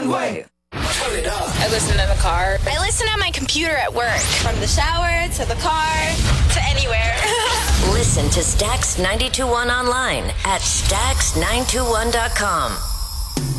One-way. Turn it up. I listen in the car. I listen on my computer at work. From the shower to the car to anywhere. Listen to Stax 92.1 online at Stax921.com.